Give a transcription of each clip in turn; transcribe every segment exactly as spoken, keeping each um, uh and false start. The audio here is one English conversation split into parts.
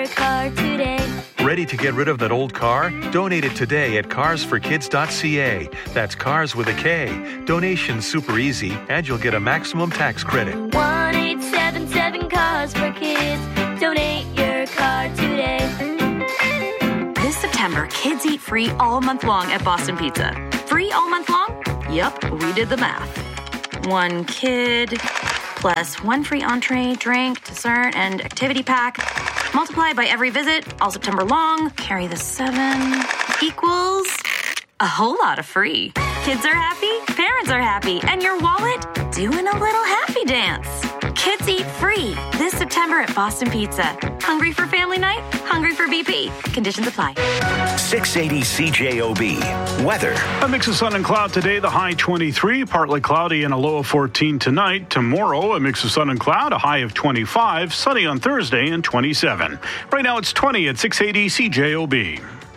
car today. Ready to get rid of that old car? Donate it today at cars for kids dot c a. That's cars with a K. Donation's super easy, and you'll get a maximum tax credit. one eight seven seven cars for kids. Donate your car today. This September, kids eat free all month long at Boston Pizza. Free all month long? Yup, we did the math. One kid plus one free entree, drink, dessert, and activity pack. Multiply by every visit, all September long. Carry the seven equals a whole lot of free. Kids are happy, parents are happy, and your wallet doing a little happy dance. Kids eat free this September at Boston Pizza. Hungry for family night? Hungry for B P. Conditions apply. six eighty C J O B. Weather. A mix of sun and cloud today, the high twenty-three, partly cloudy and a low of fourteen tonight. Tomorrow, a mix of sun and cloud, a high of twenty-five, sunny on Thursday and twenty-seven. Right now it's twenty at six eighty C J O B.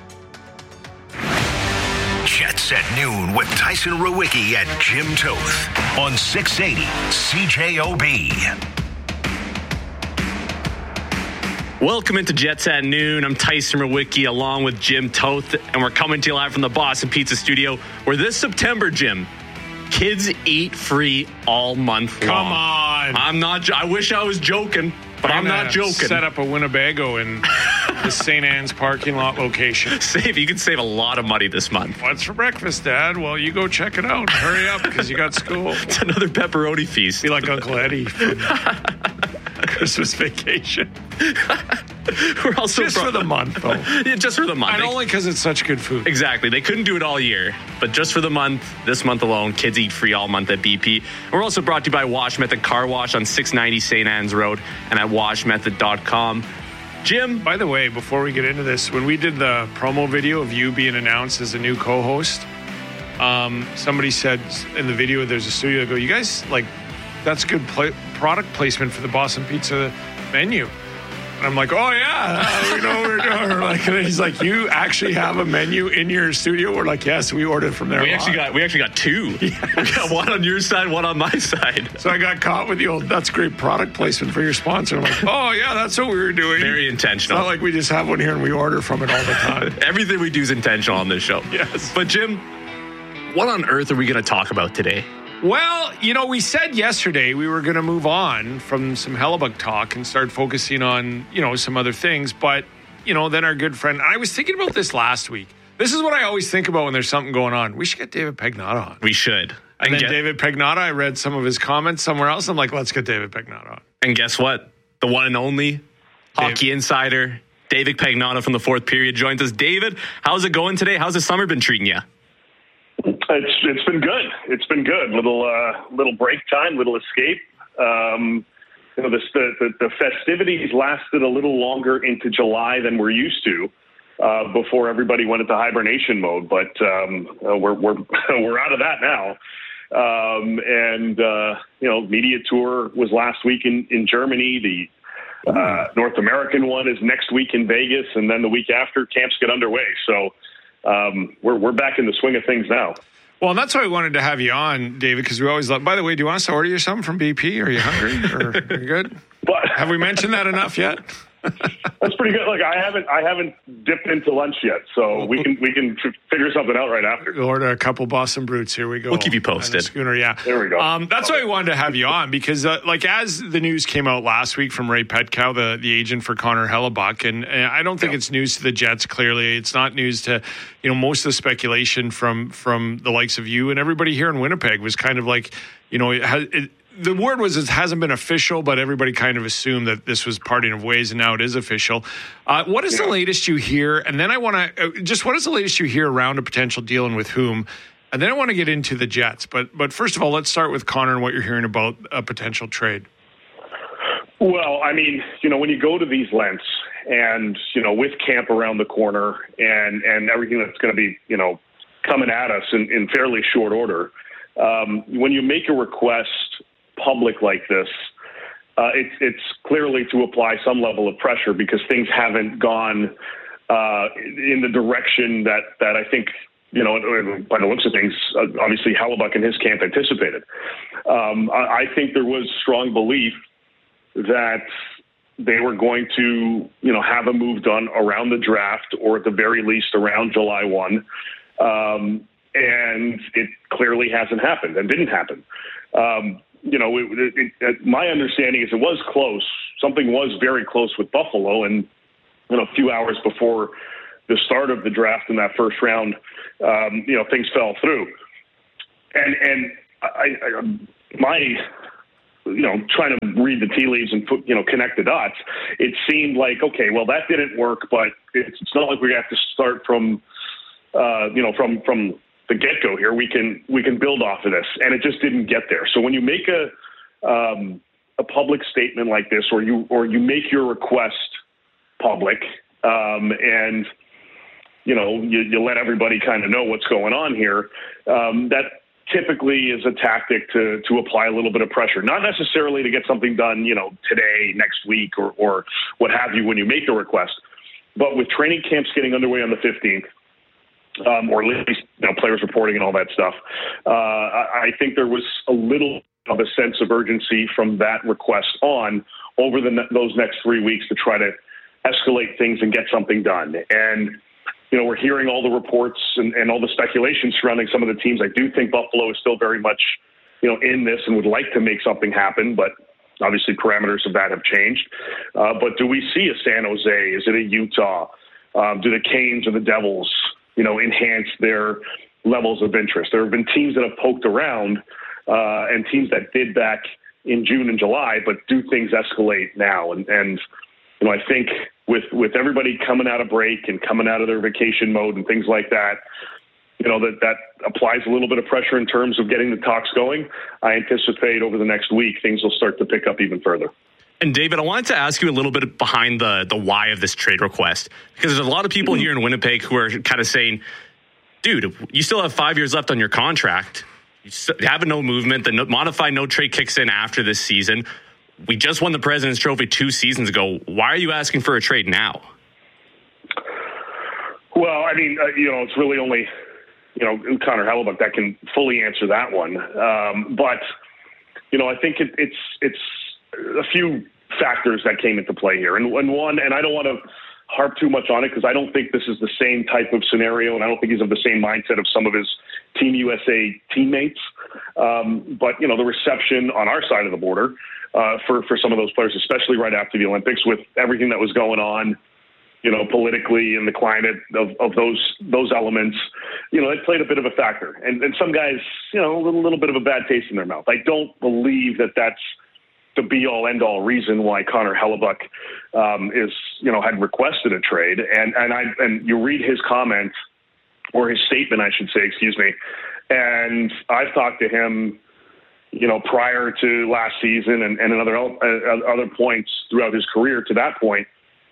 Jets at noon with Tyson Rowicki and Jim Toth on six eighty C J O B. Welcome into Jets at noon. I'm Tyson Rowicki along with Jim Toth, and we're coming to you live from the Boston Pizza Studio, where this September, Jim, kids eat free all month long. Come on. I'm not. I wish I was joking, but I'm, I'm not joking. Set up a Winnebago in the Saint Anne's parking lot location. Save. You can save a lot of money this month. What's for breakfast, Dad? Well, you go check it out. Hurry up, because you got school. It's another pepperoni feast. Be like Uncle Eddie from Christmas Vacation. We're also just for the month, though. Yeah, just for the month. And only because it's such good food. Exactly. They couldn't do it all year, but just for the month, this month alone, kids eat free all month at B P. We're also brought to you by Wash Method Car Wash on six ninety Saint Anne's Road and at wash method dot com. Jim? By the way, before we get into this, when we did the promo video of you being announced as a new co-host, um, somebody said in the video, there's a studio that go, you guys, like, that's good pla- product placement for the Boston Pizza menu. And I'm like, oh, yeah, uh, we know what we're doing. We're like, and he's like, you actually have a menu in your studio? We're like, yes, we ordered from there. We actually got we actually got two. Yes. We got one on your side, one on my side. So I got caught with the old, that's great product placement for your sponsor. I'm like, oh, yeah, that's what we were doing. Very intentional. It's not like we just have one here and we order from it all the time. Everything we do is intentional on this show. Yes. But, Jim, what on earth are we going to talk about today? Well, you know, we said yesterday we were going to move on from some Hellebuyck talk and start focusing on, you know, some other things. But, you know, then our good friend, I was thinking about this last week. This is what I always think about when there's something going on. We should get David Pagnotta on. We should. And, and then get, David Pagnotta, I read some of his comments somewhere else. I'm like, let's get David Pagnotta on. And guess what? The one and only Dave. Hockey insider, David Pagnotta from the fourth period joins us. David, how's it going today? How's the summer been treating you? It's it's been good. It's been good. Little uh, little break time, little escape. Um, you know, the, the the festivities lasted a little longer into July than we're used to uh, before everybody went into hibernation mode. But um, uh, we're we're we're out of that now. Um, and uh, you know, media tour was last week in in Germany. The uh, North American one is next week in Vegas, and then the week after camps get underway. So. Um, we're we're back in the swing of things now. Well, and that's why I wanted to have you on, David, because we always love. By the way, do you want us to order you something from B P? Are you hungry? Or are you good? But, have we mentioned that enough yet? That's pretty good. Look, I haven't I haven't dipped into lunch yet, so we can we can figure something out right after. We'll order a couple Boston Brutes. Here we go. We'll keep you posted. Schooner, yeah. There we go. Um, that's why I wanted to have you on because, uh, like, as the news came out last week from Ray Petkow, the the agent for Connor Hellebuyck, and, and I don't think yeah. it's news to the Jets. Clearly, it's not news to you know most of the speculation from from the likes of you and everybody here in Winnipeg was kind of like you know it has. It, The word was it hasn't been official, but everybody kind of assumed that this was parting of ways, and now it is official. Uh, what is yeah. the latest you hear? And then I want to uh, just what is the latest you hear around a potential deal and with whom? And then I want to get into the Jets. But but first of all, let's start with Connor and what you're hearing about a potential trade. Well, I mean, you know, when you go to these lengths and, you know, with camp around the corner and, and everything that's going to be, you know, coming at us in, in fairly short order, um, when you make a request public like this, uh, it's it's clearly to apply some level of pressure because things haven't gone uh, in the direction that, that I think, you know, by the looks of things, obviously Hellebuyck and his camp anticipated. Um, I, I think there was strong belief that they were going to, you know, have a move done around the draft or at the very least around July first. Um, and it clearly hasn't happened and didn't happen. Um, you know, it, it, it, my understanding is it was close. Something was very close with Buffalo, and you know, a few hours before the start of the draft in that first round, um, you know, things fell through. And and I, I, my, you know, trying to read the tea leaves and put, you know, connect the dots, it seemed like, okay, well, that didn't work, but it's, it's not like we have to start from, uh, you know, from from the get-go here. We can we can build off of this, and it just didn't get there. So when you make a um, a public statement like this, or you or you make your request public, um, and you know you, you let everybody kind of know what's going on here, um, that typically is a tactic to to apply a little bit of pressure, not necessarily to get something done, you know, today, next week, or or what have you when you make the request, but with training camps getting underway on the fifteenth. Um, or at least, you know, players reporting and all that stuff. Uh, I, I think there was a little of a sense of urgency from that request on over the those next three weeks to try to escalate things and get something done. And, you know, we're hearing all the reports and, and all the speculation surrounding some of the teams. I do think Buffalo is still very much, you know, in this and would like to make something happen, but obviously parameters of that have changed. Uh, but do we see a San Jose? Is it a Utah? Um, do the Canes or the Devils, you know, enhance their levels of interest? There have been teams that have poked around uh, and teams that did back in June and July, but do things escalate now? And, and you know, I think with, with everybody coming out of break and coming out of their vacation mode and things like that, you know, that, that applies a little bit of pressure in terms of getting the talks going. I anticipate over the next week, things will start to pick up even further. And David, I wanted to ask you a little bit behind the the why of this trade request, because there's a lot of people here in Winnipeg who are kind of saying, dude, you still have five years left on your contract. You have a no movement. The no, modified no trade kicks in after this season. We just won the President's Trophy two seasons ago. Why are you asking for a trade now? Well, I mean, uh, you know, it's really only, you know, Connor Hellebuyck that can fully answer that one. Um, but, you know, I think it, it's it's a few factors that came into play here. And, and one, and I don't want to harp too much on it because I don't think this is the same type of scenario, and I don't think he's of the same mindset of some of his Team U S A teammates. Um, but, you know, the reception on our side of the border uh, for, for some of those players, especially right after the Olympics with everything that was going on, you know, politically and the climate of, of those those elements, you know, it played a bit of a factor. And, and some guys, you know, a little, little bit of a bad taste in their mouth. I don't believe that that's the be-all, end-all reason why Connor Hellebuyck um, is, you know, had requested a trade. And and I and you read his comment, or his statement, I should say, excuse me, and I've talked to him, you know, prior to last season and, and another uh, other points throughout his career to that point.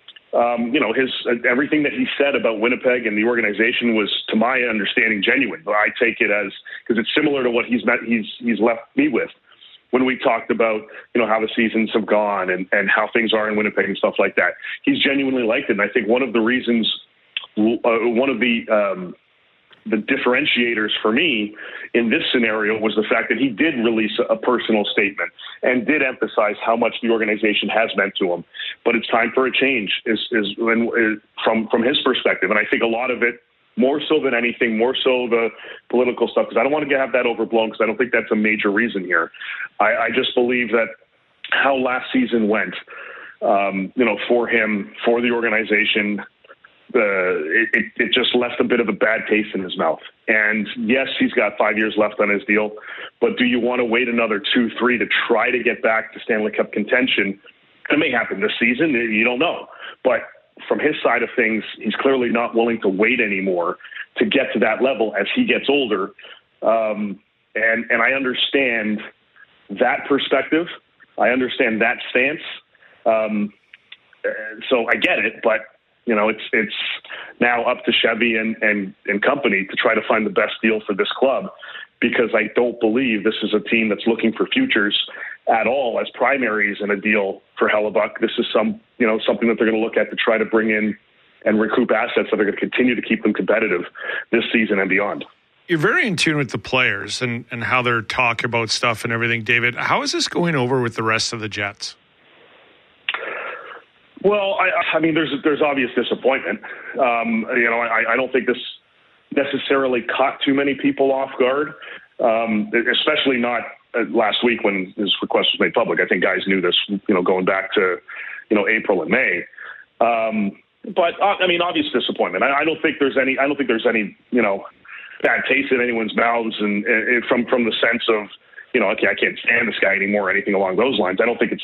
Um, you know, his uh, everything that he said about Winnipeg and the organization was, to my understanding, genuine. But I take it as, because it's similar to what he's met, he's he's left me with when we talked about, you know, how the seasons have gone and, and how things are in Winnipeg and stuff like that. He's genuinely liked it. And I think one of the reasons, uh, one of the um, the differentiators for me in this scenario was the fact that he did release a personal statement and did emphasize how much the organization has meant to him. But it's time for a change is, is when, is from, from his perspective. And I think a lot of it, more so than anything, more so the political stuff, because I don't want to have that overblown, because I don't think that's a major reason here. I, I just believe that how last season went, um, you know, for him, for the organization, uh, it, it, it just left a bit of a bad taste in his mouth. And yes, he's got five years left on his deal, but do you want to wait another two, three to try to get back to Stanley Cup contention? It may happen this season. You don't know. But from his side of things, he's clearly not willing to wait anymore to get to that level as he gets older. Um, and, and I understand that perspective. I understand that stance. Um, so I get it, but you know, it's, it's now up to Chevy and, and, and company to try to find the best deal for this club, because I don't believe this is a team that's looking for futures at all as primaries in a deal for Hellebuyck. This is some, you know, something that they're going to look at to try to bring in and recoup assets that are going to continue to keep them competitive this season and beyond. You're very in tune with the players and, and how they're talking about stuff and everything, David. How is this going over with the rest of the Jets? Well, I, I mean, there's there's obvious disappointment. Um, you know, I, I don't think this necessarily caught too many people off guard, um, especially not last week when his request was made public. I think guys knew this, you know, going back to, you know, April and May. Um, but uh, I mean, obvious disappointment. I, I don't think there's any. I don't think there's any, you know, bad taste in anyone's mouths, and, and from from the sense of, you know, okay, I can't stand this guy anymore, or anything along those lines. I don't think it's